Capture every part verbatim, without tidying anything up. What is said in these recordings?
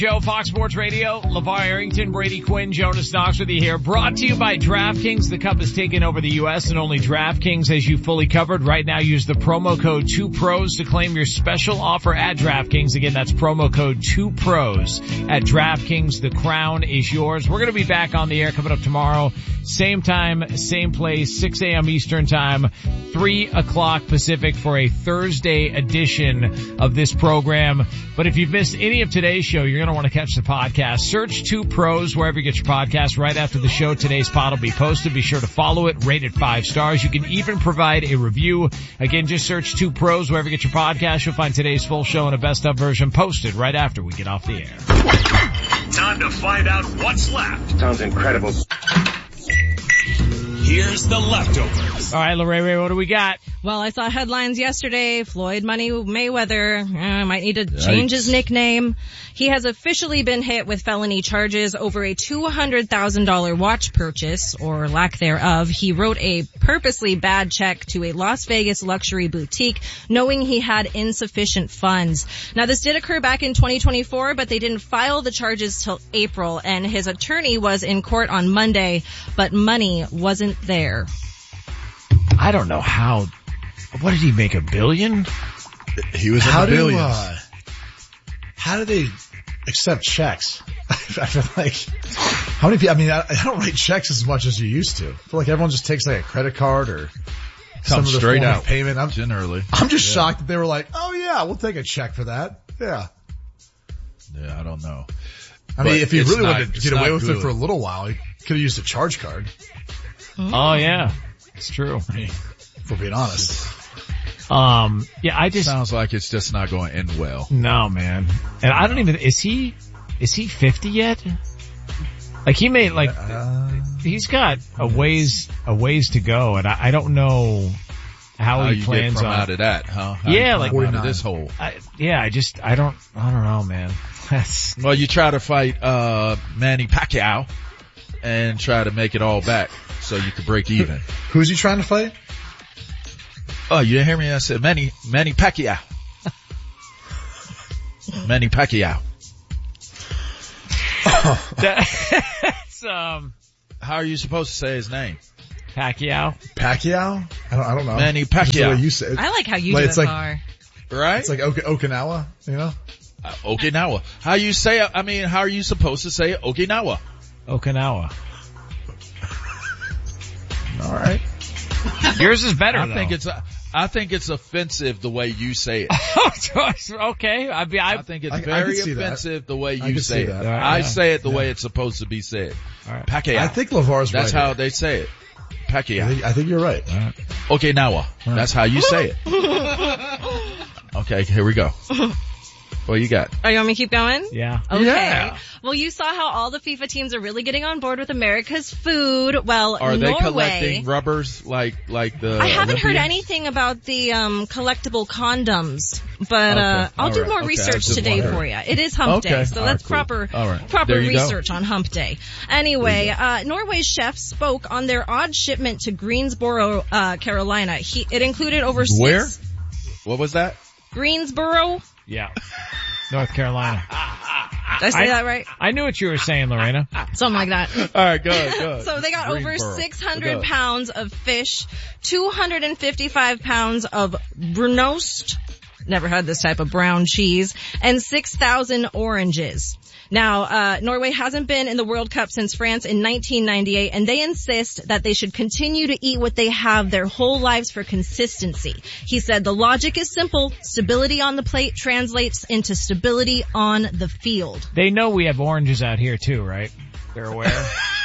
Joe, Fox Sports Radio, LeVar Arrington, Brady Quinn, Jonas Knox with you here. Brought to you by DraftKings. The Cup has taken over the U S and only DraftKings has you fully covered. Right now, use the promo code two pros to claim your special offer at DraftKings. Again, that's promo code two pros at DraftKings. The crown is yours. We're going to be back on the air coming up tomorrow. Same time, same place, six a.m. Eastern time, three o'clock Pacific for a Thursday edition of this program. But if you've missed any of today's show, you're going to want to catch the podcast. Search Two Pros wherever you get your podcast. Right after the show, today's pod will be posted. Be sure to follow it, rate it five stars. You can even provide a review. Again, just search Two Pros wherever you get your podcast. You'll find today's full show and a best of version posted right after we get off the air. Time to find out what's left. Sounds incredible. Here's the leftovers. All right, Lorraine, what do we got? Well, I saw headlines yesterday. Floyd Money Mayweather uh, might need to change his nickname. He has officially been hit with felony charges over a two hundred thousand dollars watch purchase, or lack thereof. He wrote a purposely bad check to a Las Vegas luxury boutique, knowing he had insufficient funds. Now, this did occur back in twenty twenty-four, but they didn't file the charges till April, and his attorney was in court on Monday, but money wasn't there. I don't know how. What did he make, a billion? He was in how the do, billions. uh, how do they accept checks? I feel like, how many people, I mean, I, I don't write checks as much as you used to. I feel like everyone just takes like a credit card or some Comes of the straight form out of payment. I'm, generally. I'm just Yeah. shocked that they were like, oh yeah, we'll take a check for that. Yeah. Yeah, I don't know. I mean, But if he it's really not- wanted to it's get away not with good. it for a little while, he could have used a charge card. Oh, yeah. It's true. I mean, if we're being honest. Um, yeah, I just, Sounds like it's just not going to end well. no, man. And I don't even, is he, is he fifty yet? Like he made, like, Uh, he's got a ways, a ways to go, and I, I don't know how, How he you plans get from on. out of that, huh? How Yeah, you like- climb out of forty-nine. this hole. I, yeah, I just, I don't, I don't know, man. That's, Well, you try to fight, uh, Manny Pacquiao and try to make it all back so you could break even. who's he trying to fight? Oh, you didn't hear me? I said Manny, Manny Pacquiao. Manny Pacquiao. that's, um, How are you supposed to say his name? Pacquiao. Pacquiao? I don't, I don't know. Manny Just the Pacquiao. way you say it. I like how you Like, do it's it, like- Bar. Right? It's like Ok- Okinawa, you know? Uh, Okinawa. How you say it? I mean, how are you supposed to say it? Okinawa. Okinawa. All right. Yours is better, I though. think it's, uh, I think it's offensive the way you say it. okay. I mean, I, I think it's I- I very can see that. offensive the way I you can say see it. that. All right, I yeah. say it the Yeah. way it's supposed to be said. all right. Pacquiao. I think LeVar's That's right. how here. they say it. I Pacquiao. think, I think you're right. Okinawa. That's how you say it. Okay, here we go. What you got? Oh, you want me to keep going? Yeah. Okay. Yeah. Well, you saw how all the FIFA teams are really getting on board with America's food. Well, Are they Norway. collecting rubbers like like the I haven't heard Olympians? anything about the um collectible condoms, but uh Okay. I'll All do right. more Okay. I research just today wondered. for you. It is Hump Okay. Day, so All that's right, cool. proper All right. proper There you go. research on Hump Day. Anyway, uh Norway's chef spoke on their odd shipment to Greensboro, uh Carolina. He it included over Where? six What was that? Greensboro. Yeah. North Carolina. Did I say I- that right? I knew what you were saying, Lorena. Something like that. All right, go ahead, go ahead. So they got over Greensboro. six Go hundred ahead. pounds of fish, two hundred fifty-five pounds of brunost, never had this type of brown cheese, and six thousand oranges. Now, uh, Norway hasn't been in the World Cup since France in nineteen ninety-eight, and they insist that they should continue to eat what they have their whole lives for consistency. He said the logic is simple. Stability on the plate translates into stability on the field. They know we have oranges out here too, right? They're aware.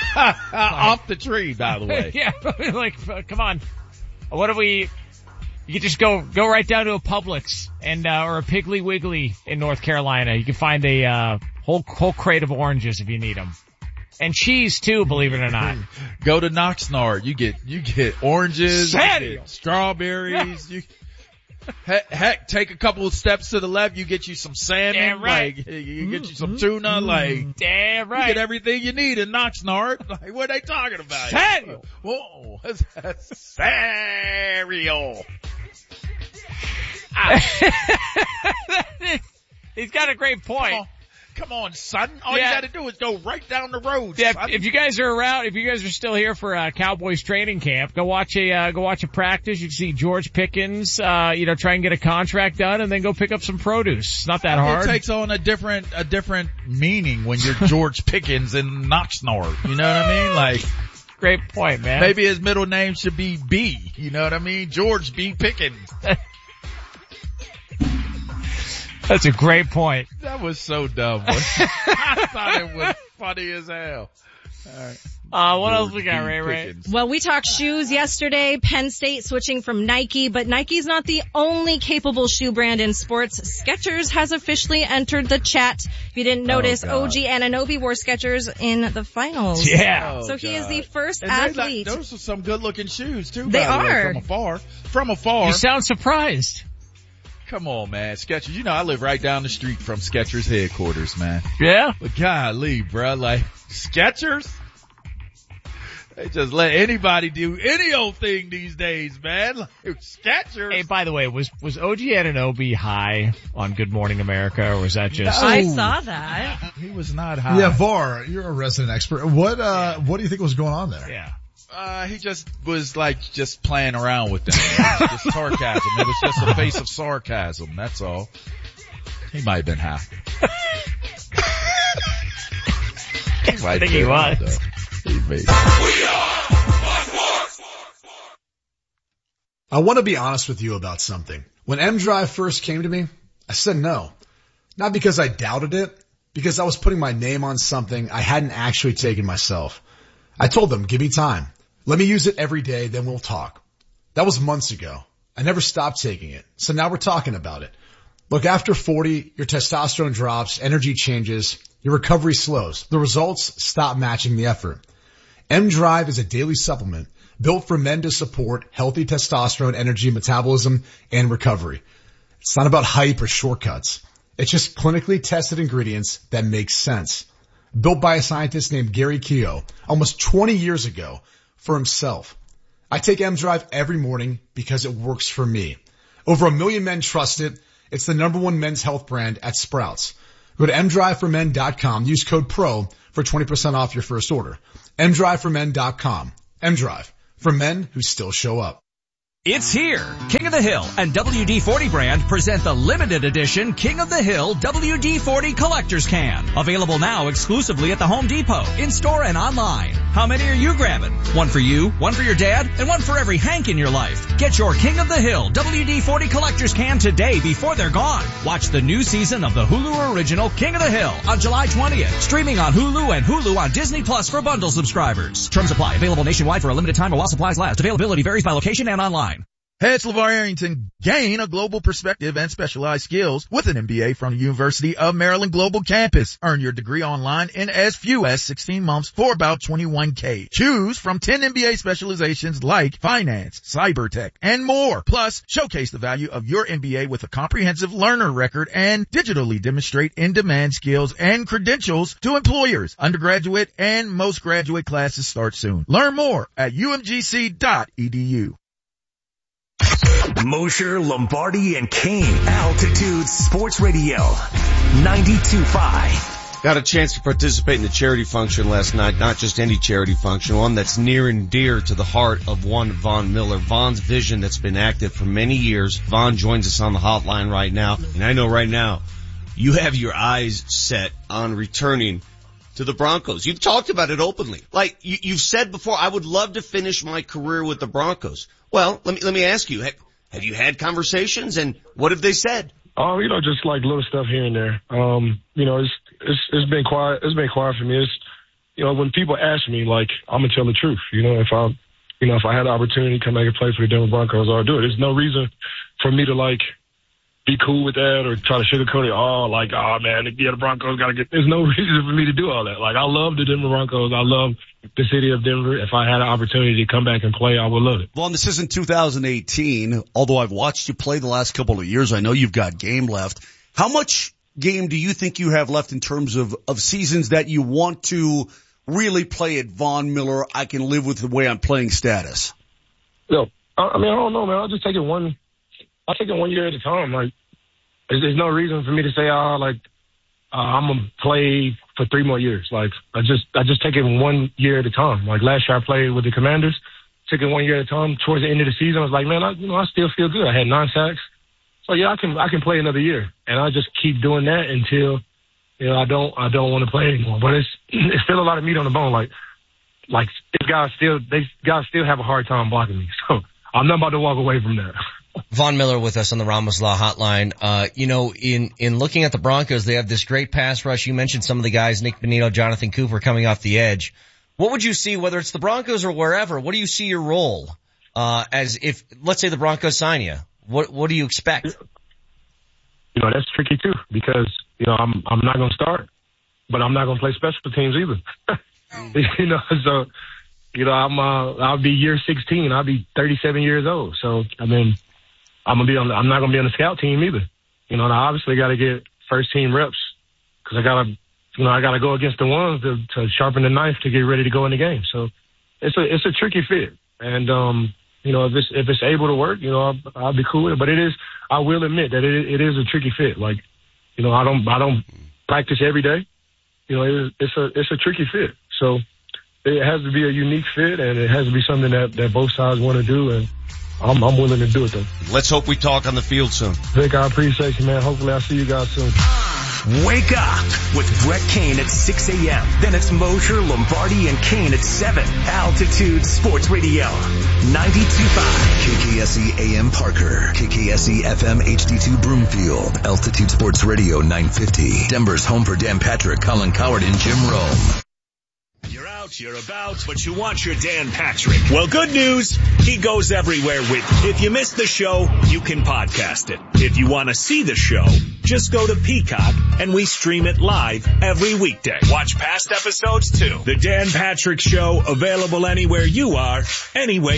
Off the tree, by the way. yeah. Like, uh, come on. What do we, you could just go, go right down to a Publix and, uh, or a Piggly Wiggly in North Carolina. You can find a, uh, whole, whole crate of oranges if you need them. And cheese too, believe it or not. Go to Oxnard. You get you get oranges, you Samuel. get strawberries. You heck, heck, take a couple of steps to the left. You get you some salmon. Damn right. Like you get you some tuna. Like Damn you right. get everything you need in Oxnard. Like what are they talking about? Samuel. Whoa, that's cereal. He's got a great point. Come on. come on, son. All Yeah. you got to do is go right down the road. Yeah, son. if, if you guys are around, if you guys are still here for uh, Cowboys training camp, go watch a uh, go watch a practice. You can see George Pickens, uh, you know, try and get a contract done, and then go pick up some produce. It's not that hard. It takes on a different a different meaning when you're George Pickens in Oxnard. You know what I mean? Like, Great point, man. maybe his middle name should be B. You know what I mean? George B. Pickens. That's a great point. That was so dumb. I thought it was funny as hell. All right. Uh, what else we George got, B. Ray Ray? Pickens. Well, we talked shoes yesterday. Penn State switching from Nike, but Nike's not the only capable shoe brand in sports. Skechers has officially entered the chat. If you didn't notice, God. O G Anunoby wore Skechers in the finals. Yeah. Oh, So he is God. the first And they like- athlete. those are some good looking shoes too. They by the way, are. from afar. From afar. You sound surprised. Come on, man. Skechers. You know, I live right down the street from Skechers headquarters, man. Yeah? But golly, bro, like Skechers, they just let anybody do any old thing these days, man. Like Skechers. Hey, by the way, was, was O G Anunoby high on Good Morning America, or was that just... I saw that. He was not high. Yeah, Var, you're a resident expert. What, uh, what do you think was going on there? Yeah. Uh, he just was like just playing around with them. It was just sarcasm. It was just a face of sarcasm. That's all. He might have been high. He might I think he been high, was. though. He may- I want to be honest with you about something. When M-Drive first came to me, I said no. Not because I doubted it, because I was putting my name on something I hadn't actually taken myself. I told them, give me time. Let me use it every day, then we'll talk. That was months ago. I never stopped taking it. So now we're talking about it. Look, after forty, your testosterone drops, energy changes, your recovery slows. The results stop matching the effort. M-Drive is a daily supplement built for men to support healthy testosterone, energy, metabolism, and recovery. It's not about hype or shortcuts. It's just clinically tested ingredients that make sense. Built by a scientist named Gary Keogh almost twenty years ago for himself. I take M-Drive every morning because it works for me. Over a million men trust it. It's the number one men's health brand at Sprouts. Go to m drive for men dot com. Use code PRO for twenty percent off your first order. m drive for men dot com. M-Drive, for men who still show up. It's here. King of the Hill and W D forty brand present the limited edition King of the Hill W D forty Collector's Can. Available now exclusively at the Home Depot, in-store and online. How many are you grabbing? One for you, one for your dad, and one for every Hank in your life. Get your King of the Hill W D forty Collector's Can today before they're gone. Watch the new season of the Hulu original King of the Hill on July twentieth. Streaming on Hulu and Hulu on Disney Plus for bundle subscribers. Terms apply. Available nationwide for a limited time while supplies last. Availability varies by location and online. Hey, it's LeVar Arrington. Gain a global perspective and specialized skills with an M B A from the University of Maryland Global Campus. Earn your degree online in as few as sixteen months for about twenty-one K. Choose from ten M B A specializations like finance, cyber tech, and more. Plus, showcase the value of your M B A with a comprehensive learner record and digitally demonstrate in-demand skills and credentials to employers. Undergraduate and most graduate classes start soon. Learn more at u m g c dot e d u. Mosher, Lombardi, and Kane. Altitude Sports Radio. ninety-two point five. Got a chance to participate in the charity function last night. Not just any charity function, one that's near and dear to the heart of one Von Miller. Von's vision that's been active for many years. Von joins us on the hotline right now. And I know right now you have your eyes set on returning to the Broncos. You've talked about it openly. Like you, you've said before, I would love to finish my career with the Broncos. Well, let me, let me ask you, have, have you had conversations and what have they said? Um, you know, just like little stuff here and there. Um, you know, it's, it's, it's been quiet. It's been quiet for me. It's, you know, when people ask me, like, I'm going to tell the truth. You know, if I, you know, if I had the opportunity to come back and play for the Denver Broncos, I'll do it. There's no reason for me to like be cool with that or try to sugarcoat it. Oh, like, oh man, yeah, the Broncos got to get, there's no reason for me to do all that. Like, I love the Denver Broncos. I love the city of Denver. If I had an opportunity to come back and play, I would love it. Vaughn, this isn't two thousand eighteen. Although I've watched you play the last couple of years, I know you've got game left. How much game do you think you have left in terms of, of seasons that you want to really play at Von Miller? I can live with the way I'm playing status. No, I, I mean, I don't know, man. I'll just take it one, I'll take it one year at a time. Like, there's, there's no reason for me to say, oh, like, uh, I'm gonna play for three more years. Like I just, I just take it one year at a time. Like last year I played with the Commanders, took it one year at a time. Towards the end of the season, I was like, man, I, you know, I still feel good. I had nine sacks. So yeah, I can, I can play another year. And I just keep doing that until, you know, I don't, I don't want to play anymore. But it's, it's still a lot of meat on the bone. Like, like these guys still, they guys still have a hard time blocking me. So I'm not about to walk away from that. Von Miller with us on the Ramos Law Hotline. Uh, you know, in, in looking at the Broncos, they have this great pass rush. You mentioned some of the guys, Nick Bonito, Jonathan Cooper coming off the edge. What would you see, whether it's the Broncos or wherever, what do you see your role, uh, as if, let's say the Broncos sign you? What, what do you expect? You know, that's tricky too, because, you know, I'm, I'm not going to start, but I'm not going to play special teams either. You know, so, you know, I'm, uh, I'll be year sixteen. I'll be thirty-seven years old. So, I mean, I'm gonna be on. The, I'm not gonna be on the scout team either. You know, and I obviously got to get first team reps because I gotta, you know, I gotta go against the ones to, to sharpen the knife to get ready to go in the game. So it's a it's a tricky fit, and um, you know, if it's if it's able to work, you know, I'll, I'll be cool with it. But it is, I will admit that it it is a tricky fit. Like, you know, I don't I don't practice every day. You know, it, it's a it's a tricky fit. So it has to be a unique fit, and it has to be something that that both sides want to do, and I'm, I'm willing to do it though. Let's hope we talk on the field soon. Vic, I appreciate you, man. Hopefully I'll see you guys soon. Wake up with Brett Kane at six a.m. Then it's Mosher, Lombardi, and Kane at seven. Altitude Sports Radio, ninety-two point five. K K S E A M Parker. K K S E F M H D two Broomfield. Altitude Sports Radio nine fifty. Denver's home for Dan Patrick, Colin Coward, and Jim Rome. You're out, you're about, but you want your Dan Patrick. Well, good news. He goes everywhere with you. If you missed the show, you can podcast it. If you want to see the show, just go to Peacock and we stream it live every weekday. Watch past episodes too. The Dan Patrick Show, available anywhere you are, anyway